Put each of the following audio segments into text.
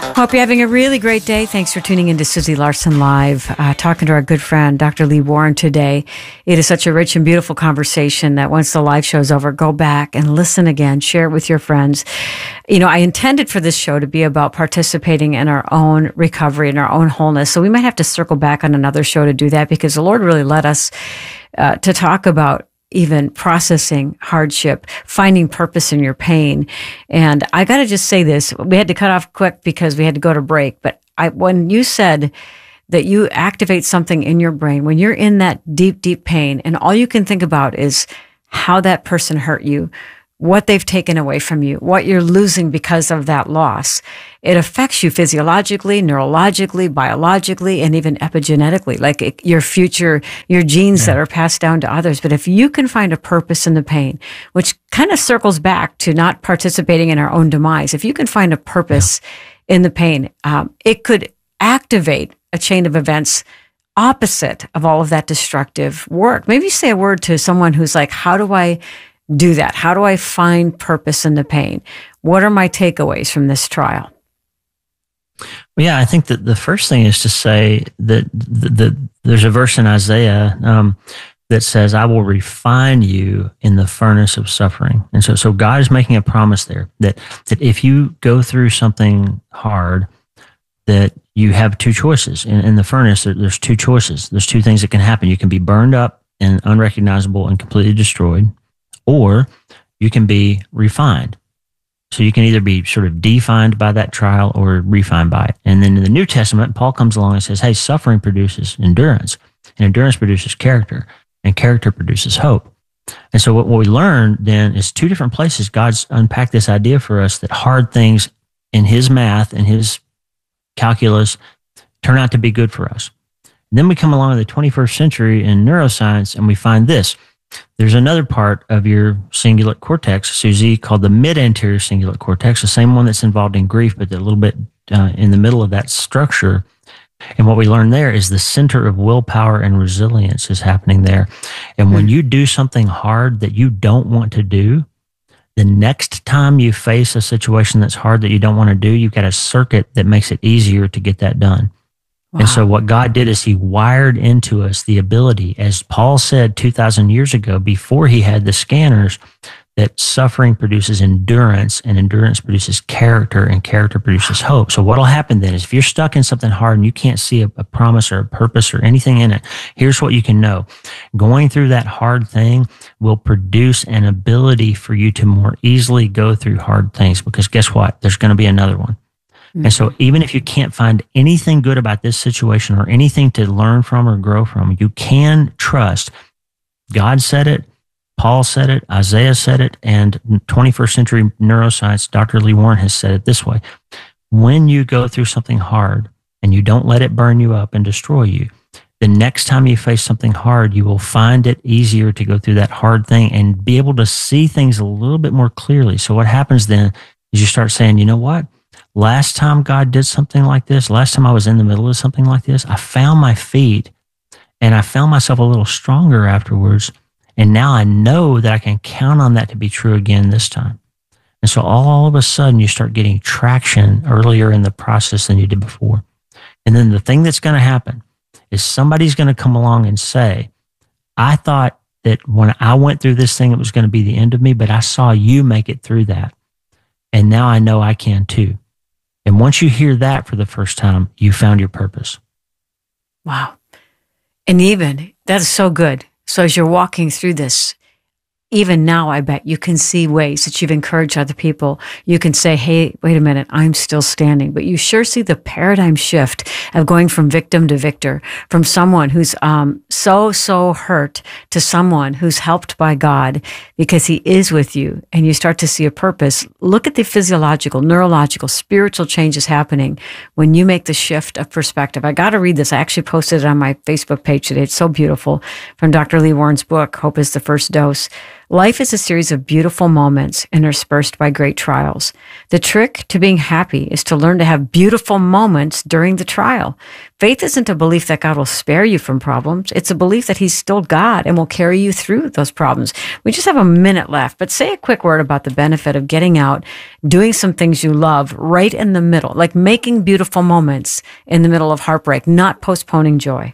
Hope you're having a really great day. Thanks for tuning in to Susie Larson Live, talking to our good friend, Dr. Lee Warren today. It is such a rich and beautiful conversation that once the live show's over, go back and listen again, share it with your friends. You know, I intended for this show to be about participating in our own recovery and our own wholeness. So we might have to circle back on another show to do that because the Lord really led us to talk about even processing hardship, finding purpose in your pain. And I got to just say this, we had to cut off quick because we had to go to break. But when you said that you activate something in your brain, when you're in that deep, deep pain, and all you can think about is how that person hurt you, what they've taken away from you, what you're losing because of that loss. It affects you physiologically, neurologically, biologically, and even epigenetically, like your future, your genes that are passed down to others. But if you can find a purpose in the pain, which kind of circles back to not participating in our own demise, if you can find a purpose in the pain, it could activate a chain of events opposite of all of that destructive work. Maybe say a word to someone who's like, how do I do that? How do I find purpose in the pain? What are my takeaways from this trial? Well, yeah, I think that the first thing is to say that there's a verse in Isaiah that says, I will refine you in the furnace of suffering. And so God is making a promise there that if you go through something hard, that you have two choices. In the furnace, there's two choices. There's two things that can happen. You can be burned up and unrecognizable and completely destroyed, or you can be refined. So you can either be sort of defined by that trial or refined by it. And then in the New Testament, Paul comes along and says, hey, suffering produces endurance, and endurance produces character, and character produces hope. And so what we learn then is two different places God's unpacked this idea for us that hard things in his math and his calculus turn out to be good for us. And then we come along in the 21st century in neuroscience and we find this. There's another part of your cingulate cortex, Susie, called the mid-anterior cingulate cortex, the same one that's involved in grief, but a little bit in the middle of that structure. And what we learn there is the center of willpower and resilience is happening there. And when you do something hard that you don't want to do, the next time you face a situation that's hard that you don't want to do, you've got a circuit that makes it easier to get that done. Wow. And so what God did is he wired into us the ability, as Paul said 2,000 years ago, before he had the scanners, that suffering produces endurance, and endurance produces character, and character produces hope. So what'll happen then is if you're stuck in something hard and you can't see a promise or a purpose or anything in it, here's what you can know. Going through that hard thing will produce an ability for you to more easily go through hard things, because guess what? There's going to be another one. And so even if you can't find anything good about this situation or anything to learn from or grow from, you can trust God said it, Paul said it, Isaiah said it, and 21st century neuroscience, Dr. Lee Warren has said it this way. When you go through something hard and you don't let it burn you up and destroy you, the next time you face something hard, you will find it easier to go through that hard thing and be able to see things a little bit more clearly. So what happens then is you start saying, you know what? Last time God did something like this, last time I was in the middle of something like this, I found my feet and I found myself a little stronger afterwards. And now I know that I can count on that to be true again this time. And so all of a sudden you start getting traction earlier in the process than you did before. And then the thing that's going to happen is somebody's going to come along and say, I thought that when I went through this thing, it was going to be the end of me, but I saw you make it through that. And now I know I can too. And once you hear that for the first time, you found your purpose. Wow. And even, that is so good. So as you're walking through this, even now, I bet you can see ways that you've encouraged other people. You can say, hey, wait a minute, I'm still standing. But you sure see the paradigm shift of going from victim to victor, from someone who's so hurt to someone who's helped by God because he is with you, and you start to see a purpose. Look at the physiological, neurological, spiritual changes happening when you make the shift of perspective. I got to read this. I actually posted it on my Facebook page today. It's so beautiful, from Dr. Lee Warren's book, Hope is the First Dose. Life is a series of beautiful moments interspersed by great trials. The trick to being happy is to learn to have beautiful moments during the trial. Faith isn't a belief that God will spare you from problems. It's a belief that He's still God and will carry you through those problems. We just have a minute left, but say a quick word about the benefit of getting out, doing some things you love right in the middle, like making beautiful moments in the middle of heartbreak, not postponing joy.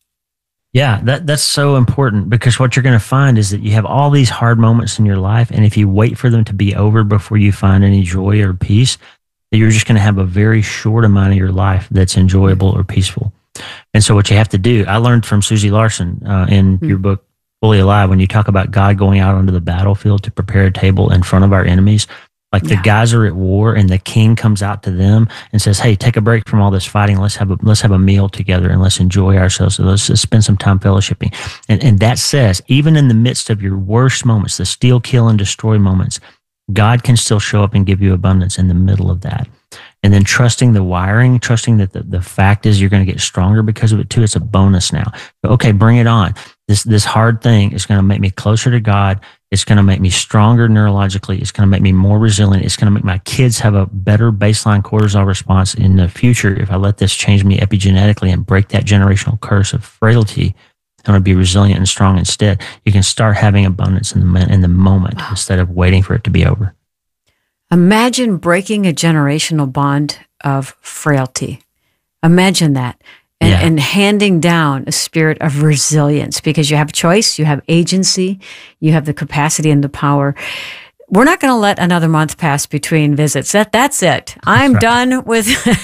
Yeah, that's so important, because what you're going to find is that you have all these hard moments in your life, and if you wait for them to be over before you find any joy or peace, that you're just going to have a very short amount of your life that's enjoyable or peaceful. And so what you have to do, I learned from Susie Larson in your book, Fully Alive, when you talk about God going out onto the battlefield to prepare a table in front of our enemies. Like the guys are at war and the king comes out to them and says, hey, take a break from all this fighting. Let's have a meal together and let's enjoy ourselves. So let's just spend some time fellowshipping. And that says, even in the midst of your worst moments, the steal, kill, and destroy moments, God can still show up and give you abundance in the middle of that. And then trusting the wiring, trusting that the fact is you're going to get stronger because of it too. It's a bonus now. Okay, bring it on. This hard thing is going to make me closer to God. It's going to make me stronger neurologically. It's going to make me more resilient. It's going to make my kids have a better baseline cortisol response in the future. If I let this change me epigenetically and break that generational curse of frailty, I'm going to be resilient and strong instead. You can start having abundance in the moment instead of waiting for it to be over. Imagine breaking a generational bond of frailty. Imagine that. And handing down a spirit of resilience, because you have choice, you have agency, you have the capacity and the power. We're not going to let another month pass between visits. That's it. I'm done with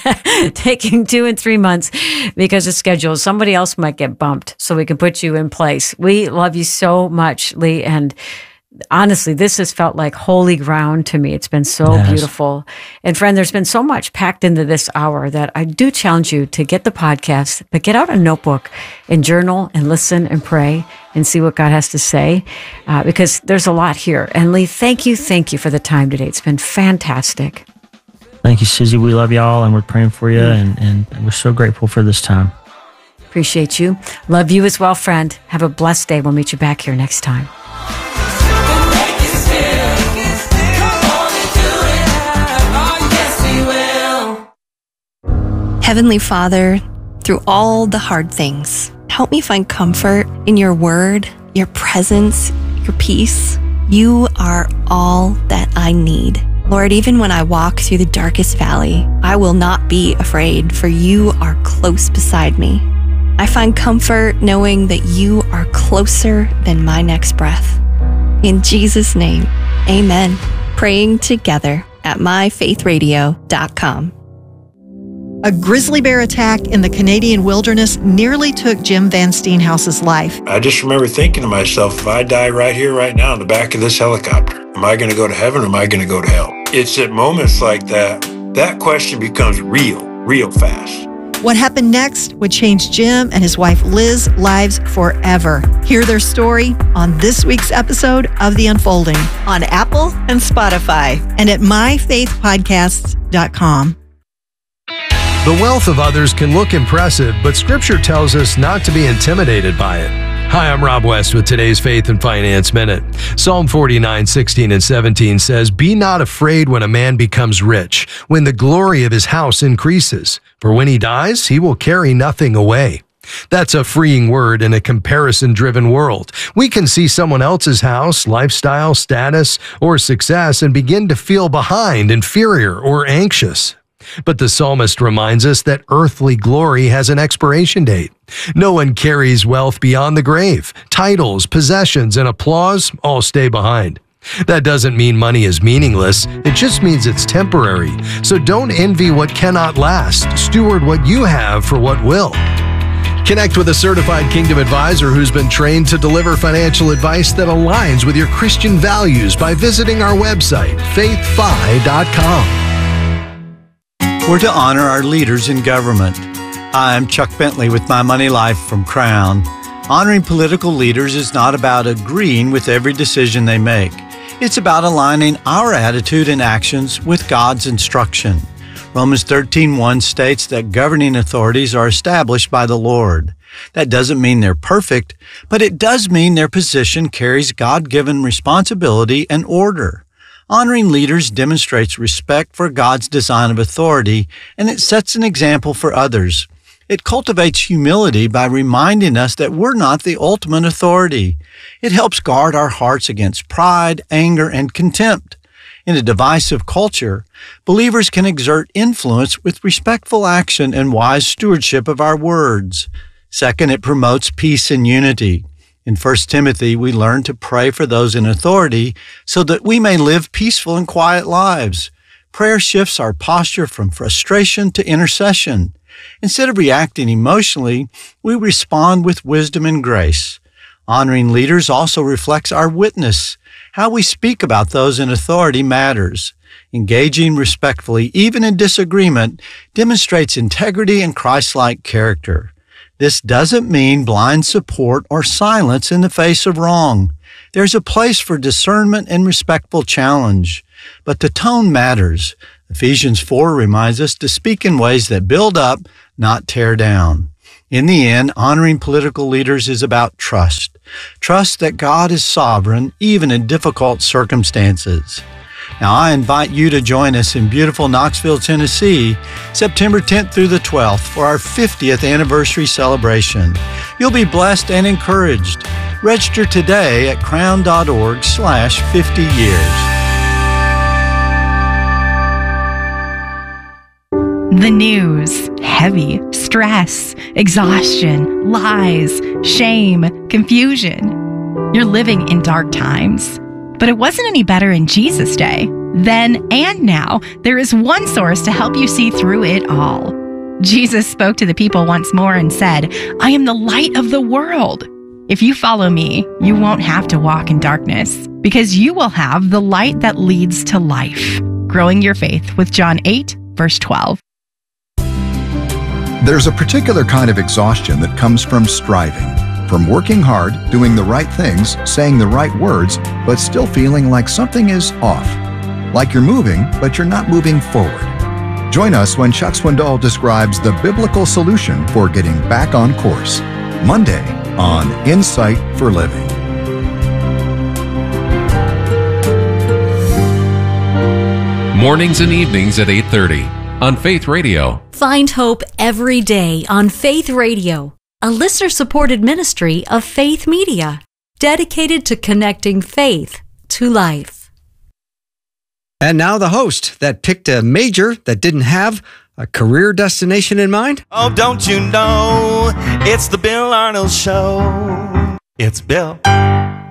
taking 2 and 3 months because of schedules. Somebody else might get bumped so we can put you in place. We love you so much, Lee. And honestly, this has felt like holy ground to me. It's been so beautiful. And friend, there's been so much packed into this hour that I do challenge you to get the podcast, but get out a notebook and journal and listen and pray and see what God has to say, because there's a lot here. And Lee, thank you for the time today. It's been fantastic. Thank you, Susie. We love y'all and we're praying for you, and we're so grateful for this time. Appreciate you. Love you as well, friend. Have a blessed day. We'll meet you back here next time. Heavenly Father, through all the hard things, help me find comfort in your word, your presence, your peace. You are all that I need. Lord, even when I walk through the darkest valley, I will not be afraid, for you are close beside me. I find comfort knowing that you are closer than my next breath. In Jesus' name, amen. Praying together at myfaithradio.com. A grizzly bear attack in the Canadian wilderness nearly took Jim Van Steenhouse's life. I just remember thinking to myself, if I die right here, right now, in the back of this helicopter, am I going to go to heaven or am I going to go to hell? It's at moments like that question becomes real fast. What happened next would change Jim and his wife Liz's lives forever. Hear their story on this week's episode of The Unfolding on Apple and Spotify and at myfaithpodcasts.com. The wealth of others can look impressive, but Scripture tells us not to be intimidated by it. Hi, I'm Rob West with today's Faith and Finance Minute. Psalm 49:16 and 17 says, "Be not afraid when a man becomes rich, when the glory of his house increases. For when he dies, he will carry nothing away." That's a freeing word in a comparison-driven world. We can see someone else's house, lifestyle, status, or success and begin to feel behind, inferior, or anxious. But the psalmist reminds us that earthly glory has an expiration date. No one carries wealth beyond the grave. Titles, possessions, and applause all stay behind. That doesn't mean money is meaningless. It just means it's temporary. So don't envy what cannot last. Steward what you have for what will. Connect with a certified Kingdom advisor who's been trained to deliver financial advice that aligns with your Christian values by visiting our website, faithfi.com. We're to honor our leaders in government. I'm Chuck Bentley with My Money Life from Crown. Honoring political leaders is not about agreeing with every decision they make. It's about aligning our attitude and actions with God's instruction. Romans 13:1 states that governing authorities are established by the Lord. That doesn't mean they're perfect, but it does mean their position carries God-given responsibility and order. Honoring leaders demonstrates respect for God's design of authority, and it sets an example for others. It cultivates humility by reminding us that we're not the ultimate authority. It helps guard our hearts against pride, anger, and contempt. In a divisive culture, believers can exert influence with respectful action and wise stewardship of our words. Second, it promotes peace and unity. In 1 Timothy, we learn to pray for those in authority so that we may live peaceful and quiet lives. Prayer shifts our posture from frustration to intercession. Instead of reacting emotionally, we respond with wisdom and grace. Honoring leaders also reflects our witness. How we speak about those in authority matters. Engaging respectfully, even in disagreement, demonstrates integrity and Christ-like character. This doesn't mean blind support or silence in the face of wrong. There's a place for discernment and respectful challenge. But the tone matters. Ephesians 4 reminds us to speak in ways that build up, not tear down. In the end, honoring political leaders is about trust. Trust that God is sovereign, even in difficult circumstances. Now, I invite you to join us in beautiful Knoxville, Tennessee, September 10th through the 12th for our 50th anniversary celebration. You'll be blessed and encouraged. Register today at crown.org/50years. The news, heavy, stress, exhaustion, lies, shame, confusion. You're living in dark times. But it wasn't any better in Jesus' day. Then and now, there is one source to help you see through it all. Jesus spoke to the people once more and said, "I am the light of the world. If you follow me, you won't have to walk in darkness, because you will have the light that leads to life." Growing your faith with John 8, verse 12. There's a particular kind of exhaustion that comes from striving, from working hard, doing the right things, saying the right words, but still feeling like something is off. Like you're moving, but you're not moving forward. Join us when Chuck Swindoll describes the biblical solution for getting back on course. Monday on Insight for Living. Mornings and evenings at 8:30 on Faith Radio. Find hope every day on Faith Radio, a listener-supported ministry of Faith Media, dedicated to connecting faith to life. And now the host that picked a major that didn't have a career destination in mind. Oh, don't you know, it's the Bill Arnold Show. It's Bill.